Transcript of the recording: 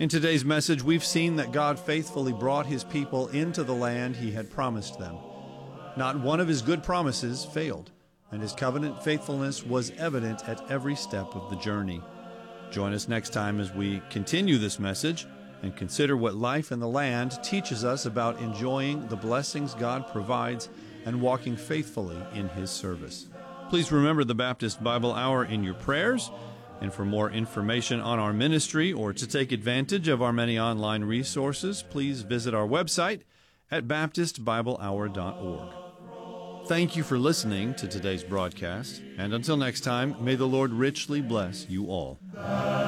In today's message, we've seen that God faithfully brought His people into the land He had promised them. Not one of His good promises failed, and His covenant faithfulness was evident at every step of the journey. Join us next time as we continue this message and consider what life in the land teaches us about enjoying the blessings God provides and walking faithfully in His service. Please remember the Baptist Bible Hour in your prayers. And for more information on our ministry or to take advantage of our many online resources, please visit our website at baptistbiblehour.org. Thank you for listening to today's broadcast, and until next time, may the Lord richly bless you all.